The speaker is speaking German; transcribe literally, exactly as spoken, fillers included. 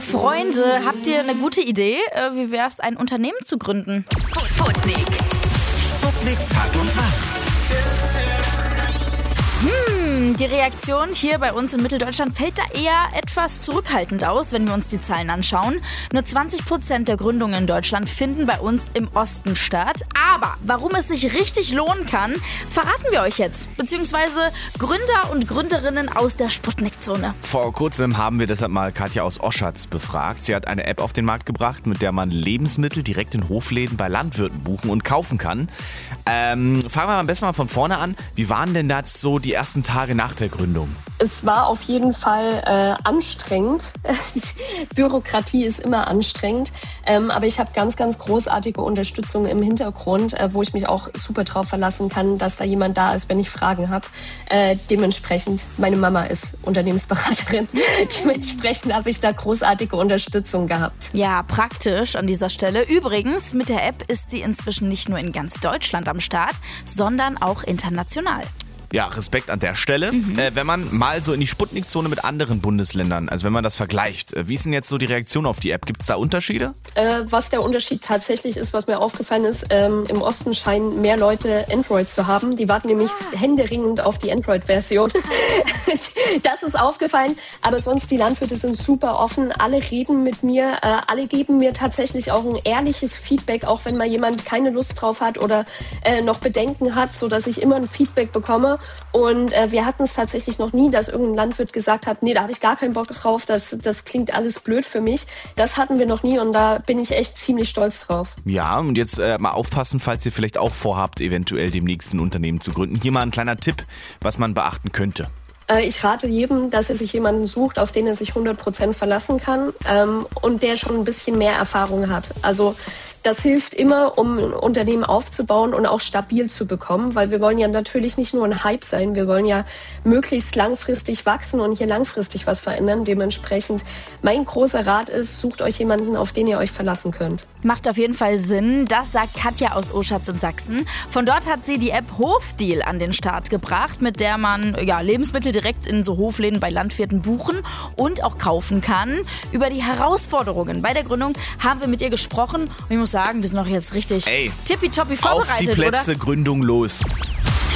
Freunde, habt ihr eine gute Idee? Äh, wie wäre es, ein Unternehmen zu gründen? Sputnik. Sputnik Tag und Nacht. Hm, die Reaktion hier bei uns in Mitteldeutschland fällt da eher etwas zurückhaltend aus, wenn wir uns die Zahlen anschauen. Nur zwanzig Prozent der Gründungen in Deutschland finden bei uns im Osten statt. Aber warum es sich richtig lohnen kann, verraten wir euch jetzt. Beziehungsweise Gründer und Gründerinnen aus der Sputnik-Zone. Vor kurzem haben wir deshalb mal Katja aus Oschatz befragt. Sie hat eine App auf den Markt gebracht, mit der man Lebensmittel direkt in Hofläden bei Landwirten buchen und kaufen kann. Ähm, fangen wir am besten mal von vorne an. Wie waren denn da so die ersten Tage nach der Gründung? Es war auf jeden Fall äh, anstrengend. Bürokratie ist immer anstrengend. Ähm, aber ich habe ganz, ganz großartige Unterstützung im Hintergrund, äh, wo ich mich auch super drauf verlassen kann, dass da jemand da ist, wenn ich Fragen habe. Äh, dementsprechend, meine Mama ist Unternehmensberaterin. Dementsprechend habe ich da großartige Unterstützung gehabt. Ja, praktisch an dieser Stelle. Übrigens, mit der App ist sie inzwischen nicht nur in ganz Deutschland am Start, sondern auch international. Ja, Respekt an der Stelle. Mhm. Äh, wenn man mal so in die Sputnik-Zone mit anderen Bundesländern, also wenn man das vergleicht, wie ist denn jetzt so die Reaktion auf die App? Gibt es da Unterschiede? Äh, was der Unterschied tatsächlich ist, was mir aufgefallen ist, ähm, im Osten scheinen mehr Leute Android zu haben. Die warten nämlich ah. händeringend auf die Android-Version. Das ist aufgefallen. Aber sonst, die Landwirte sind super offen. Alle reden mit mir. Äh, alle geben mir tatsächlich auch ein ehrliches Feedback, auch wenn mal jemand keine Lust drauf hat oder äh, noch Bedenken hat, sodass ich immer ein Feedback bekomme. Und äh, wir hatten es tatsächlich noch nie, dass irgendein Landwirt gesagt hat, nee, da habe ich gar keinen Bock drauf, das, das klingt alles blöd für mich. Das hatten wir noch nie und da bin ich echt ziemlich stolz drauf. Ja, und jetzt äh, mal aufpassen, falls ihr vielleicht auch vorhabt, eventuell demnächst ein Unternehmen zu gründen. Hier mal ein kleiner Tipp, was man beachten könnte. Ich rate jedem, dass er sich jemanden sucht, auf den er sich hundert Prozent verlassen kann ähm, und der schon ein bisschen mehr Erfahrung hat. Also das hilft immer, um ein Unternehmen aufzubauen und auch stabil zu bekommen, weil wir wollen ja natürlich nicht nur ein Hype sein, wir wollen ja möglichst langfristig wachsen und hier langfristig was verändern. Dementsprechend, mein großer Rat ist, sucht euch jemanden, auf den ihr euch verlassen könnt. Macht auf jeden Fall Sinn, das sagt Katja aus Oschatz in Sachsen. Von dort hat sie die App Hofdeal an den Start gebracht, mit der man ja, Lebensmittel direkt in so Hofläden bei Landwirten buchen und auch kaufen kann. Über die Herausforderungen bei der Gründung haben wir mit ihr gesprochen und ich muss sagen, wir sind auch jetzt richtig Ey, tippitoppi vorbereitet, auf die Plätze, oder? Gründung los.